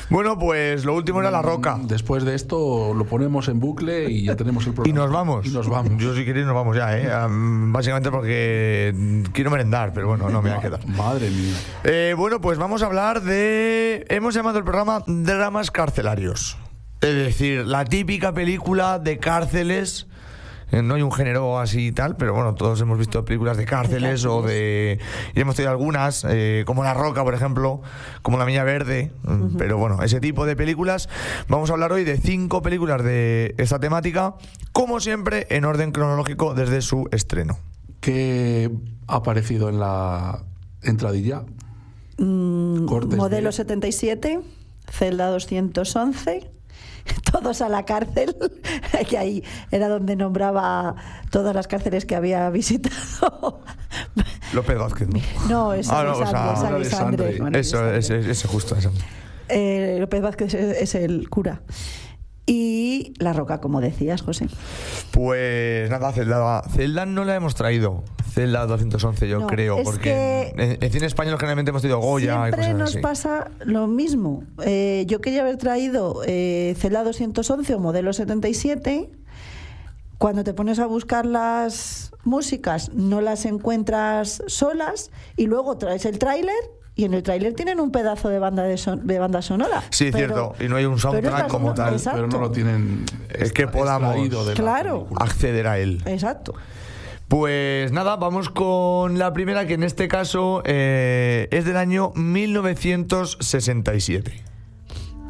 Bueno, pues lo último era La Roca. Después de esto lo ponemos en bucle y ya tenemos el programa. Y nos vamos. Yo si queréis nos vamos ya, básicamente porque quiero merendar, pero bueno, no me voy a quedar. Madre mía. Bueno, pues vamos a hablar de... Hemos llamado el programa Dramas Carcelarios. Es decir, la típica película de cárceles. No hay un género así y tal, pero bueno, todos hemos visto películas de cárceles o de... Y hemos tenido algunas, como La Roca, por ejemplo, como La Milla Verde, pero bueno, ese tipo de películas. Vamos a hablar hoy de 5 películas de esta temática, como siempre, en orden cronológico desde su estreno. ¿Qué ha aparecido en la entradilla? Modelo 77, Celda 211... Todos a la cárcel, que ahí era donde nombraba todas las cárceles que había visitado. López Vázquez, ¿no? No, es Alexandre. Eso, es justo eso. López Vázquez es el cura. Y La Roca, como decías, José. Pues nada, Celda no la hemos traído. Celda 211, yo creo, porque en cine español generalmente hemos tenido Goya y cosas así. Siempre nos pasa lo mismo. Yo quería haber traído Celda 211 o Modelo 77. Cuando te pones a buscar las músicas, no las encuentras solas y luego traes el tráiler. Y en el tráiler tienen un pedazo de banda sonora. Sí, cierto. Y no hay un soundtrack como tal. Exacto. Pero no lo tienen. Es que podamos acceder a él. Exacto. Pues nada, vamos con la primera, que en este caso es del año 1967.